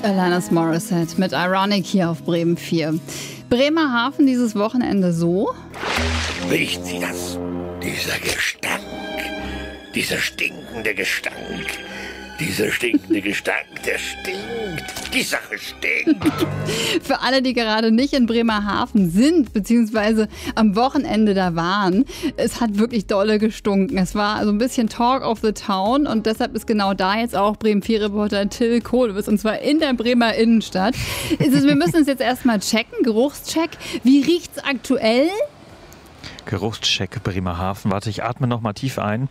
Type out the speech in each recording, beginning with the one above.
Alanis Morissette mit Ironic hier auf Bremen 4. Bremerhaven dieses Wochenende so. Riecht sie das? Dieser Gestank. Dieser stinkende Gestank. Dieser stinkende Gestank, der stinkt. Die Sache stinkt. Für alle, die gerade nicht in Bremerhaven sind, beziehungsweise am Wochenende da waren, es hat wirklich dolle gestunken. Es war so ein bisschen Talk of the Town und deshalb ist genau da jetzt auch Bremen 4-Reporter Till Kohlewitz, und zwar in der Bremer Innenstadt. Wir müssen es jetzt erstmal checken, Geruchscheck. Wie riecht's aktuell? Geruchscheck Bremerhaven. Warte, ich atme noch mal tief ein.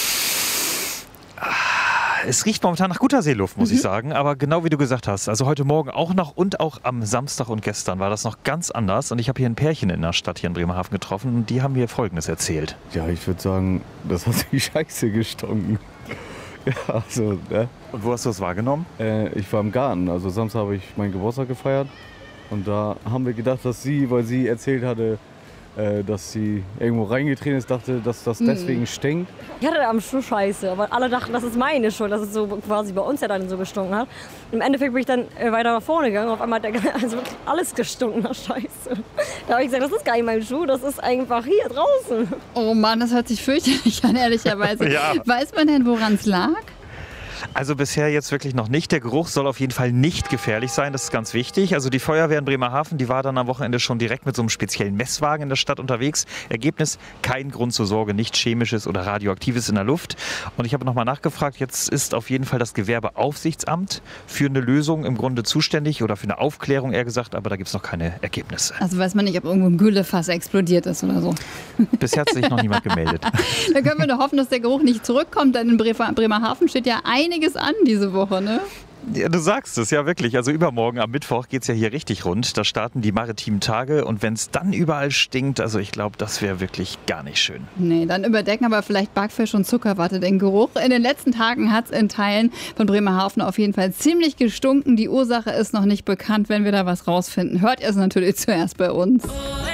Es riecht momentan nach guter Seeluft, muss ich sagen. Aber genau wie du gesagt hast, also heute Morgen auch noch und auch am Samstag und gestern war das noch ganz anders. Und ich habe hier ein Pärchen in der Stadt hier in Bremerhaven getroffen und die haben mir Folgendes erzählt. Ja, ich würde sagen, das hat wie Scheiße gestunken. Ja, also, ne? Und wo hast du das wahrgenommen? Ich war im Garten. Also Samstag habe ich meinen Geburtstag gefeiert. Und da haben wir gedacht, dass sie, weil sie erzählt hatte, dass sie irgendwo reingetreten ist, dachte, dass das deswegen stinkt. Ich hatte am Schuh Scheiße, aber alle dachten, das ist meine Schuld, dass es so quasi bei uns ja dann so gestunken hat. Im Endeffekt bin ich dann weiter nach vorne gegangen, auf einmal hat also wirklich alles gestunken nach Scheiße. Da habe ich gesagt, das ist gar nicht mein Schuh, das ist einfach hier draußen. Oh Mann, das hört sich fürchterlich an, ehrlicherweise. Ja. Weiß man denn, woran es lag? Also bisher jetzt wirklich noch nicht. Der Geruch soll auf jeden Fall nicht gefährlich sein, das ist ganz wichtig. Also die Feuerwehr in Bremerhaven, die war dann am Wochenende schon direkt mit so einem speziellen Messwagen in der Stadt unterwegs. Ergebnis, kein Grund zur Sorge, nichts Chemisches oder Radioaktives in der Luft. Und ich habe nochmal nachgefragt, jetzt ist auf jeden Fall das Gewerbeaufsichtsamt für eine Lösung im Grunde zuständig oder für eine Aufklärung eher gesagt, aber da gibt es noch keine Ergebnisse. Also weiß man nicht, ob irgendwo ein Güllefass explodiert ist oder so. Bisher hat sich noch niemand gemeldet. Da können wir nur hoffen, dass der Geruch nicht zurückkommt, denn in Bremerhaven steht ja einiges an diese Woche, ne? Ja, du sagst es, ja wirklich. Also übermorgen am Mittwoch geht es ja hier richtig rund. Da starten die maritimen Tage und wenn es dann überall stinkt, also ich glaube, das wäre wirklich gar nicht schön. Nee, dann überdecken aber vielleicht Backfisch und Zuckerwatte den Geruch. In den letzten Tagen hat es in Teilen von Bremerhaven auf jeden Fall ziemlich gestunken. Die Ursache ist noch nicht bekannt. Wenn wir da was rausfinden, hört ihr es natürlich zuerst bei uns.